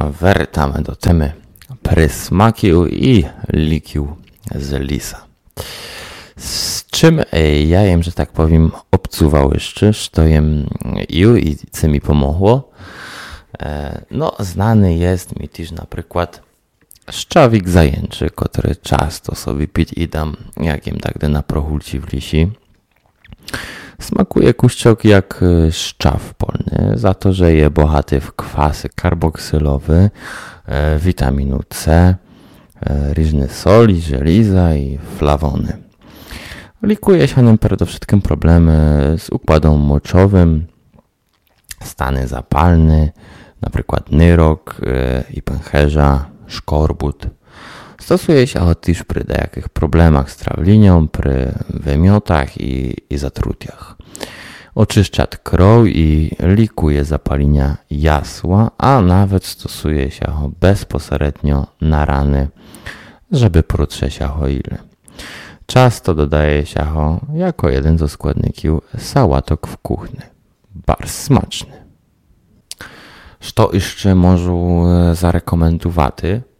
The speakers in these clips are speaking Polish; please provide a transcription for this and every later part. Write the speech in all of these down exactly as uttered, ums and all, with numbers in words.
wертamy do temy присмаків i likił z lisa. Z czym ja jem, że tak powiem, obcuwałyszczysz, to jem iu i co mi pomogło. No, znany jest mi też na przykład szczawik zajęczy, który często sobie pić i dam, jak jem tak na prochulci w lisi. Smakuje kuściok jak szczaw polny, za to, że je bogaty w kwasy karboksylowy, witaminu C, różne soli, żeliza i flawony. Likuje się nim przede wszystkim problemy z układem moczowym, stany zapalne, na przykład nyrok i pęcherza, szkorbut. Stosuje się go też przy jakich problemach z trawlinią, przy wymiotach i, i zatrutiach. Oczyszcza krew i likuje zapalenia jasła, a nawet stosuje się go bezpośrednio na rany, żeby protrzeć ile. Często dodaje się go jako jeden ze składników sałatok w kuchni. Bardzo smaczny. Co jeszcze może zarekomendować?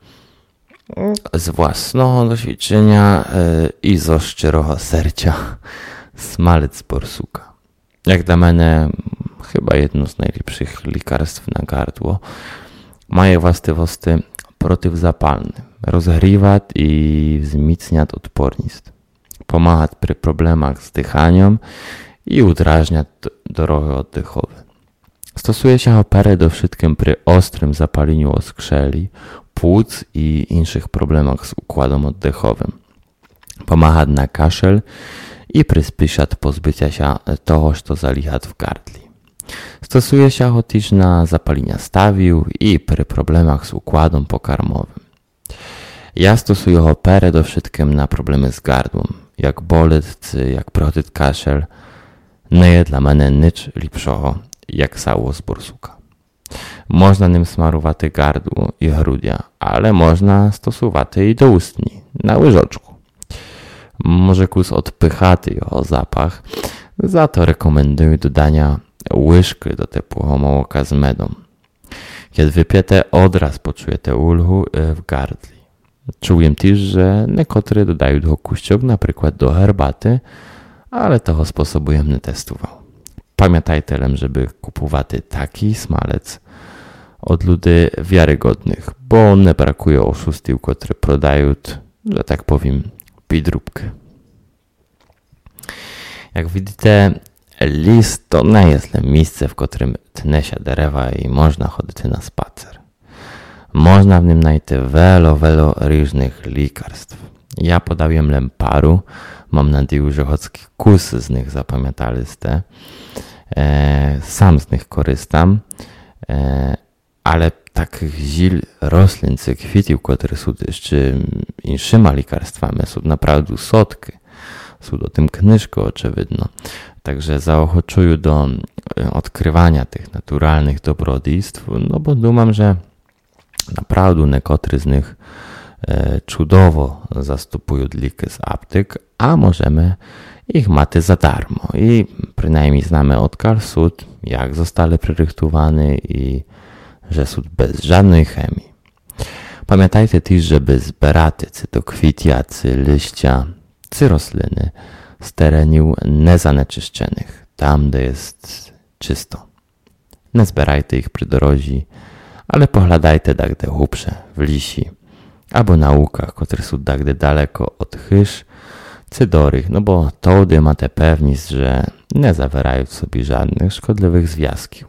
Z własnego doświadczenia i ze szczerego serca smalec z borsuka. Jak dla mnie chyba jedno z najlepszych lekarstw na gardło. Ma właściwości przeciwzapalne. Rozgrywa i wzmacnia odporność. Pomaga przy problemach z dychaniem i udrażnia drogi oddechowe. Stosuje się go przede wszystkim przy ostrym zapaleniu oskrzeli, płuc i innych problemach z układem oddechowym. Pomaga na kaszel i przyspiesza pozbycia się toho, co zalicha w gardli. Stosuje się go też na zapalenia stawił i przy problemach z układem pokarmowym. Ja stosuję go przede wszystkim na problemy z gardłem, jak bolec, jak protyt kaszel. Nie jest dla mnie nic lepszego jak sało z borsuka. Można nim smarować gardło i grudia, ale można stosować i do ustni, na łyżeczku. Może kus odpychaty jego zapach, za to rekomenduję dodania łyżki do ciepłego mołoka z medą. Kiedy wypiete, odraz poczujecie ulgu w gardli. Czuję też, że niektórzy dodają do kuściok, na przykład do herbaty, ale tego sposobu jem nie testował. Pamiętajcie, żeby kupować taki smalec od ludzi wiarygodnych, bo nie brakuje oszustów, które prodają, że tak powiem, pidróbkę. Jak widzicie, lis to nie jest miejsce, w którym tnie się derewa i można chodzić na spacer. Można w nim znaleźć wiele, wiele różnych lekarstw. Ja podałem lem paru, mam nadzieję, że choć kus z nich zapamiętaliście. E, sam z nich korzystam, e, ale takich zil roślin, czy kwiatów, które są jeszcze innymi lekarstwami, są naprawdę sotki. Są do tym knyżki oczywiście. Także zaochocuję do odkrywania tych naturalnych dobrodziejstw, no bo dumam, że naprawdę niektóre z nich e, cudowo zastupują leki z aptek, a możemy ich maty za darmo i przynajmniej znamy odkar sód, jak zostali przerychtowani i że są bez żadnej chemii. Pamiętajcie też, żeby zbierać czy to kwiaty, czy liścia, czy rośliny z terenów niezaneczyszczonych, tam gdzie jest czysto. Nie zbierajcie ich przy drodze, ale pochladajcie tak gdzie głębsze, w lisi, albo na łukach, które są tak gdzie daleko od chyż, czy dorych, no bo wtedy macie pewność, że nie zawierają w sobie żadnych szkodliwych związków.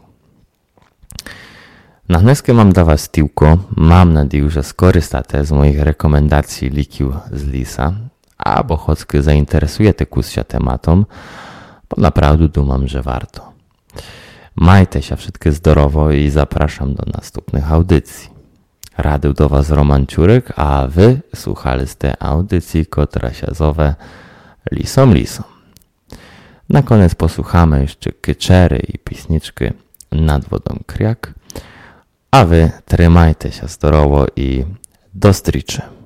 Na wnioskę mam dla was tylko, mam nadzieję, że skorzystacie z moich rekomendacji leków z lisa, albo choć zainteresujecie się tematem, bo naprawdę dumam, że warto. Majcie się wszystkie zdrowo i zapraszam do następnych audycji. Radył do was Roman Ciurek, a wy słuchaliście audycji, która się zowie Lisom Lisom. Na koniec posłuchamy jeszcze kyczery i pisniczki Nad wodą kriak, a wy trzymajcie się zdrowo i do stryczy.